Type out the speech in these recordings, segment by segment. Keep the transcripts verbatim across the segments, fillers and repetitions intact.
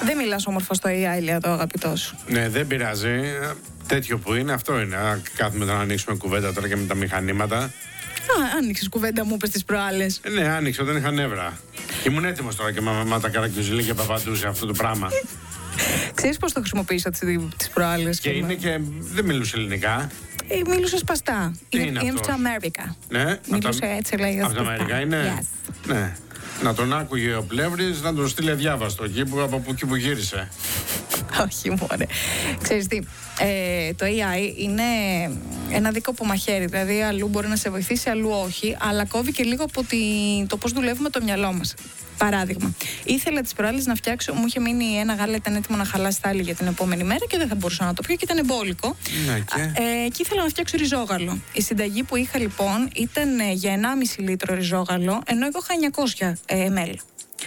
Δεν μιλάς όμορφα στο έι άι, λέει εδώ, αγαπητός. Ναι, δεν πειράζει. Τέτοιο που είναι, αυτό είναι. Κάθουμε να ανοίξουμε κουβέντα τώρα και με τα μηχανήματα. Α, άνοιξες κουβέντα, μου είπες τις προάλλες. Ε, ναι, άνοιξε όταν είχα νεύρα. Ήμουν έτοιμος τώρα και με τα καρακτουζιλί και παπαντούσε αυτό το πράγμα. Ξέρεις πώς το χρησιμοποίησα τις προάλλες? Και είναι και. Δεν μιλούσε ελληνικά. Ε, μίλουσε σπαστά. Τι είναι είναι είναι αυτό? από το Αμέρικα. Ναι, Μίλουσε έτσι, λέγεται. Από τα Αμέρικα είναι. Yes. Ναι. Να τον άκουγε ο Πλεύρης, να τον στείλει αδιάβαστο εκεί που, από εκεί που γύρισε. Όχι, μωρέ. Ξέρεις τι, ε, το έι άι είναι ένα δίκοπο μαχαίρι. Δηλαδή, αλλού μπορεί να σε βοηθήσει, αλλού όχι. Αλλά κόβει και λίγο από τη, το πώς δουλεύουμε το μυαλό μας. Παράδειγμα, ήθελα τις προάλλες να φτιάξω, μου είχε μείνει ένα γάλα, ήταν έτοιμο να χαλάσει τα άλλη για την επόμενη μέρα και δεν θα μπορούσα να το πιω και ήταν εμπόλικο. Ναι, και... Ε, και ήθελα να φτιάξω ριζόγαλο. Η συνταγή που είχα λοιπόν ήταν για ενάμιση λίτρο ριζόγαλο, ενώ εγώ είχα εννιακόσια μιλιλίτρα.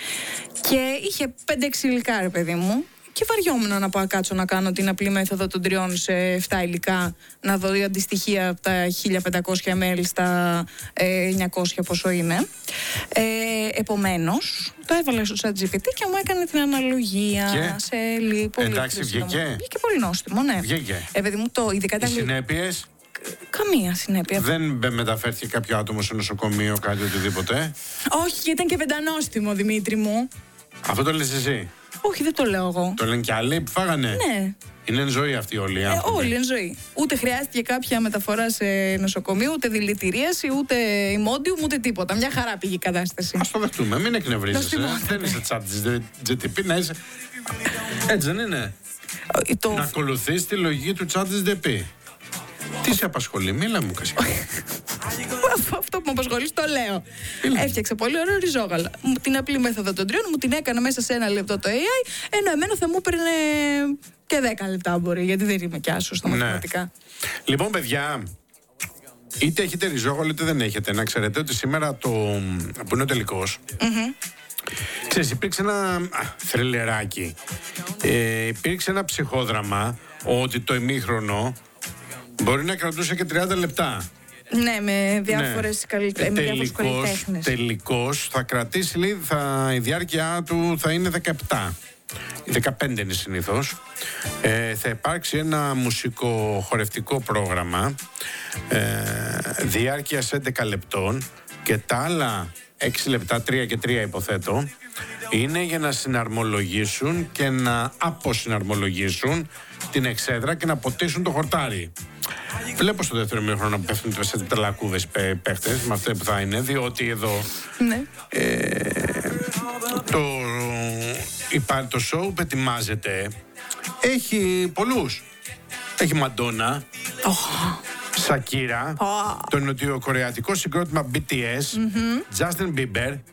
Και είχε πέντε έξι υλικά, ρε παιδί μου. Και βαριόμουν να πάω κάτσω να κάνω την απλή μέθοδο των τριών σε επτά υλικά, να δω η αντιστοιχεία από τα χίλια πεντακόσια μιλιλίτρα στα ε, εννιακόσια πόσο είναι. Ε, επομένως, το έβαλα στο ChatGPT και μου έκανε την αναλογία και? σε λίγο. Εντάξει, βγήκε. Βγήκε πολύ νόστιμο, ναι. Βγήκε. Ε, παιδί μου, το, ειδικά οι τα... συνέπειες? Καμία συνέπεια. Δεν μεταφέρθηκε κάποιο άτομο σε νοσοκομείο, κάτι οτιδήποτε? Όχι, και ήταν και πεντανόστιμο, Δημήτρη μου. Αυτό το λες εσύ? Όχι, δεν το λέω εγώ. Το λένε και άλλοι που φάγανε? Ναι. Είναι εν ζωή αυτή όλη η ε, Όλη εν ζωή. Ούτε χρειάστηκε κάποια μεταφορά σε νοσοκομείο, ούτε δηλητηρίαση, ούτε ημόντιουμ, ούτε τίποτα. Μια χαρά πήγε η κατάσταση. Ας το δεχτούμε, μην εκνευρίζεσαι. Δεν είσαι τσάτ της τζι τι πι, να είσαι. Έτσι δεν είναι? Το... Να ακολουθείς τη λογική του τσάτ της τζι τι πι. Τι σε απασχολεί, μίλα μου Κασιά. Αυτό που με απασχολεί το λέω. Έφτιαξε πολύ ωραίο ριζόγαλο. Την απλή μέθοδο των τριών μου την έκανα μέσα σε ένα λεπτό το έι άι, ενώ εμένα θα μου έπαιρνε και δέκα λεπτά μπορεί, γιατί δεν είμαι κι άσο στα μαθηματικά. Ναι. Λοιπόν, παιδιά, είτε έχετε ριζόγαλο είτε δεν έχετε, να ξέρετε ότι σήμερα το, που είναι ο τελικός, mm-hmm. ξέρεις, υπήρξε ένα θριλεράκι, ε, υπήρξε ένα ψυχόδραμα ότι το ημίχρονο μπορεί να κρατούσε και τριάντα λεπτά. Ναι, με διάφορες ναι. καλλιτέχνες. Τελικώς θα κρατήσει, λέει, θα, η διάρκεια του θα είναι δεκαεπτά. δεκαπέντε είναι συνήθως. Ε, θα υπάρξει ένα μουσικοχορευτικό πρόγραμμα ε, διάρκειας έντεκα λεπτών και τα άλλα έξι λεπτά, τρία και τρία υποθέτω, είναι για να συναρμολογήσουν και να αποσυναρμολογήσουν την εξέδρα και να ποτίσουν το χορτάρι. Βλέπω στο δεύτερο ημίχρονο να πέφτουν σε τελακούβες παίχτες με αυτά που θα είναι, διότι εδώ ναι. ε, το, το show που ετοιμάζεται έχει πολλούς. Έχει Μαντόνα, oh. Σακύρα, oh. το νοτιοκορεατικό συγκρότημα μπι τι ες, mm-hmm. Justin Bieber ah.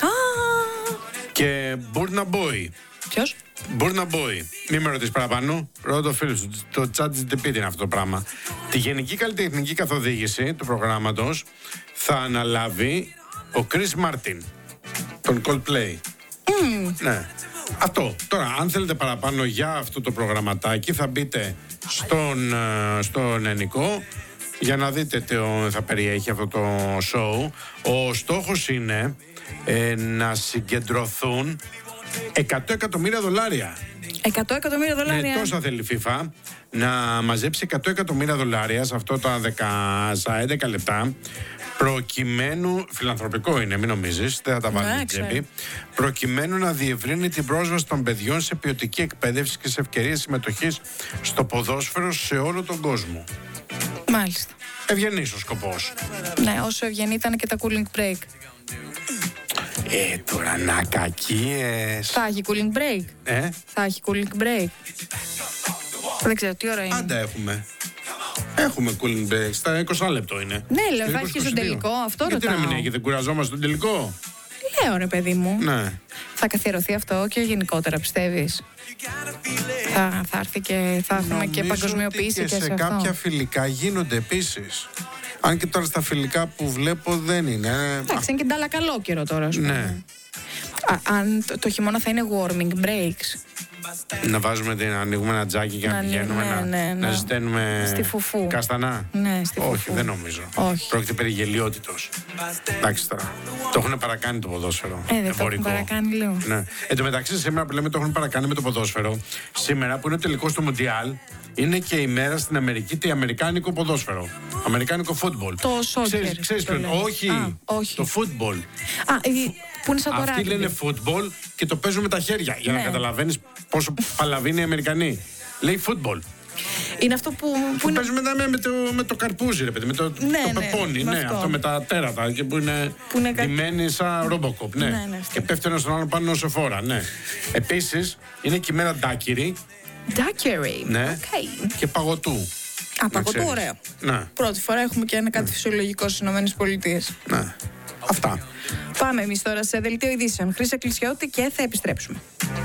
και Burna Boy. Ποιος? Burna Boy. Μη με ρωτήσεις παραπάνω. Ρώτα το φίλο σου. Το chat τζι τι πι είναι αυτό το πράγμα. Τη γενική καλλιτεχνική καθοδήγηση του προγράμματος θα αναλάβει ο Chris Martin, τον Coldplay. Mm. Ναι. Αυτό. Τώρα, αν θέλετε παραπάνω για αυτό το προγραμματάκι, θα μπείτε στον, στον Ενικό για να δείτε τι θα περιέχει αυτό το show. Ο στόχος είναι ε, να συγκεντρωθούν εκατό εκατομμύρια δολάρια. εκατό εκατομμύρια δολάρια. Ναι, τόσα θέλει η FIFA να μαζέψει εκατό εκατομμύρια δολάρια σε αυτό τα δέκα, στα έντεκα λεπτά, προκειμένου, φιλανθρωπικό είναι, μην νομίζεις, δεν θα τα βάλει στην τσέπη, προκειμένου να διευρύνει την πρόσβαση των παιδιών σε ποιοτική εκπαίδευση και σε ευκαιρίες συμμετοχής στο ποδόσφαιρο σε όλο τον κόσμο. Μάλιστα. Ευγενής ο σκοπός. Ναι, όσο ευγενή ήταν και τα cooling break. Ε, τώρα να κακίες. Θα έχει cooling break. Ε? Θα έχει cooling break. Δεν ξέρω τι ώρα είναι. Άντα έχουμε. Έχουμε cooling break. Στα είκοσι λεπτό είναι. Ναι, λέω, θα έχει και στον τελικό. Αυτό ρωτάω. Γιατί να μην έχει, δεν κουραζόμαστε στον τελικό. Λέω, ρε παιδί μου. Ναι. Θα καθιερωθεί αυτό και γενικότερα, πιστεύεις? Θα, θα έρθει και θα έχουμε και παγκοσμιοποίηση και, και σε, σε αυτό. κάποια φιλικά γίνονται επίσης. Αν και τώρα στα φιλικά που βλέπω δεν είναι. Εντάξει, είναι και ντάλα καλό καιρό τώρα, ας πούμε. Ναι. Α, αν το, το χειμώνα θα είναι warming breaks. Να βάζουμε, να ανοίγουμε ένα τζάκι και να, να πηγαίνουμε, ναι, να, ναι, ναι. να ζηταίνουμε στη φουφού. Καστανά. Ναι, στη φουφού. Όχι, δεν νομίζω. Όχι. Πρόκειται περί γελιότητος. Εντάξει τώρα. Το έχουν παρακάνει το ποδόσφαιρο. Ε, δεν το έχουν παρακάνει λίγο. Ναι. Εν τω μεταξύ, σήμερα που λέμε το έχουν παρακάνει με το ποδόσφαιρο, σήμερα που είναι ο τελικός του Μουντιάλ, είναι και η μέρα στην Αμερική το αμερικάνικο ποδόσφαιρο. Αμερικάνικο φούτμπολ. Το σόκερ. Ξέρεις ποιον? Όχι, Α, όχι. το φούτμπολ. Α, που είναι σαν το Αυτοί λένε φούτμπολ και το παίζουν με τα χέρια. Για ναι. να καταλαβαίνεις πόσο παλαβοί είναι οι Αμερικανοί. Λέει φούτμπολ. Είναι αυτό που. που, που είναι... παίζουν με, με, το, με το καρπούζι, ρε παιδί, με το, ναι, το ναι, πεπόνι. Ναι, αυτό. αυτό με τα τέρατα και που είναι, που είναι ντυμένοι σαν ρομποκοπ. Ναι. ναι, ναι, και πέφτει ένα στον άλλο πάνω όσο φόρα. Ναι. Επίσης είναι και η μέρα ντάκυρη. Ντάκυρη. Ναι. Okay. Και παγωτού. Α, παγωτού, ωραίο. Ναι. Πρώτη φορά έχουμε και ένα κάτι ναι. φυσιολογικό στις ΗΠΑ. Ναι. Αυτά. Πάμε εμείς τώρα σε δελτίο ειδήσεων. Χρύσα Κλεισιώτη και θα επιστρέψουμε.